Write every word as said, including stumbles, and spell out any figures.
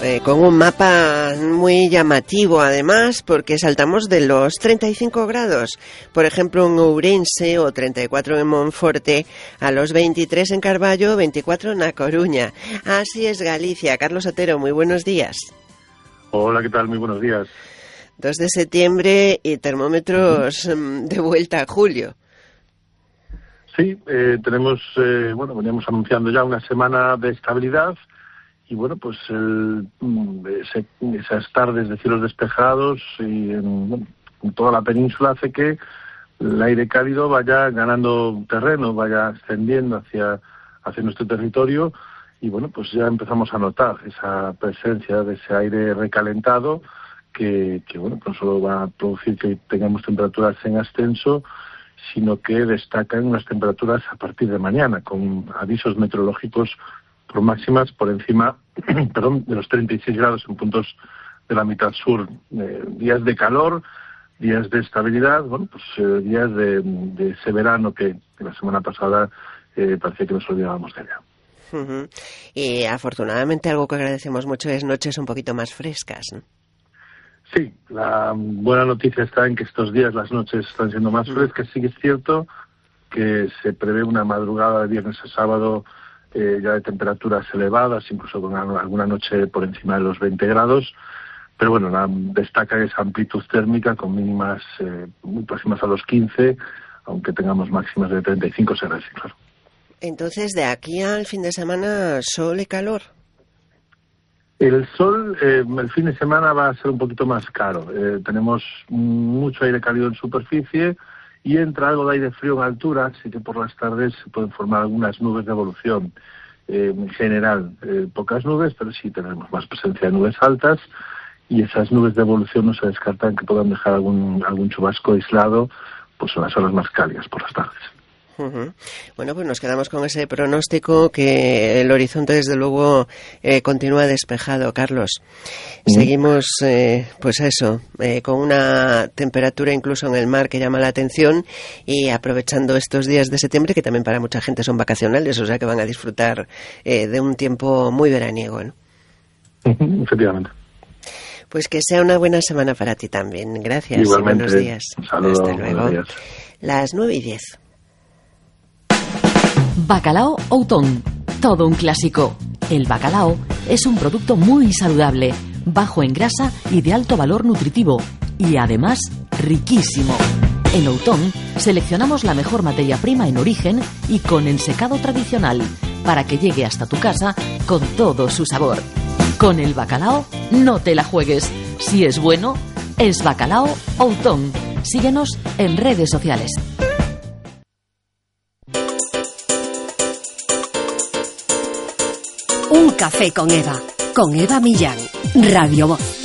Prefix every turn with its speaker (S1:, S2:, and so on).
S1: eh, con un mapa muy llamativo además, porque saltamos de los treinta y cinco grados, por ejemplo en Ourense, o treinta y cuatro en Monforte, a los veintitrés en Carballo, veinticuatro en A Coruña. Así es Galicia. Carlos Otero, muy buenos días.
S2: Hola, ¿qué tal? Muy buenos días.
S1: dos de septiembre y termómetros uh-huh. de vuelta a julio.
S2: Sí, eh, tenemos, eh, bueno, veníamos anunciando ya una semana de estabilidad y bueno, pues el, ese, esas tardes de cielos despejados y en, bueno, en toda la península hace que el aire cálido vaya ganando terreno, vaya ascendiendo hacia, hacia nuestro territorio y bueno, pues ya empezamos a notar esa presencia de ese aire recalentado que, que bueno, no solo va a producir que tengamos temperaturas en ascenso, sino que destacan unas temperaturas a partir de mañana, con avisos meteorológicos por máximas por encima perdón, de los treinta y seis grados en puntos de la mitad sur. Eh, días de calor, días de estabilidad, bueno, pues eh, días de, de ese verano que, que la semana pasada eh, parecía que nos olvidábamos de ella.
S1: Uh-huh. Y afortunadamente algo que agradecemos mucho es noches un poquito más frescas, ¿no?
S2: Sí, la buena noticia está en que estos días las noches están siendo más frescas. Sí que es cierto que se prevé una madrugada de viernes a sábado eh, ya de temperaturas elevadas, incluso con alguna noche por encima de los veinte grados. Pero bueno, la, destaca esa amplitud térmica con mínimas eh, muy próximas a los quince, aunque tengamos máximas de treinta y cinco, será así, claro.
S1: Entonces, de aquí al fin de semana, sol y calor.
S2: El sol, eh, el fin de semana va a ser un poquito más caro. Eh, tenemos mucho aire cálido en superficie y entra algo de aire frío en altura, así que por las tardes se pueden formar algunas nubes de evolución. Eh, en general, eh, pocas nubes, pero sí tenemos más presencia de nubes altas y esas nubes de evolución no se descartan que puedan dejar algún, algún chubasco aislado pues en las horas más cálidas por las tardes.
S1: Uh-huh. Bueno, pues nos quedamos con ese pronóstico, que el horizonte desde luego eh, continúa despejado, Carlos. Uh-huh. Seguimos, eh, pues eso, eh, con una temperatura incluso en el mar que llama la atención y aprovechando estos días de septiembre que también para mucha gente son vacacionales, o sea que van a disfrutar eh, de un tiempo muy veraniego, ¿no?
S2: Uh-huh, efectivamente.
S1: Pues que sea una buena semana para ti también. Gracias.
S2: Igualmente.
S1: Y buenos días.
S2: Saludos.
S1: Hasta luego. Las nueve y diez.
S3: Bacalao Outón, todo un clásico. El bacalao es un producto muy saludable, bajo en grasa y de alto valor nutritivo, y además riquísimo. En Outón seleccionamos la mejor materia prima en origen y con ensecado tradicional, para que llegue hasta tu casa con todo su sabor. Con el bacalao no te la juegues. Si es bueno, es Bacalao Outón. Síguenos en redes sociales.
S4: Un café con Eva, con Eva Millán, Radio Voz.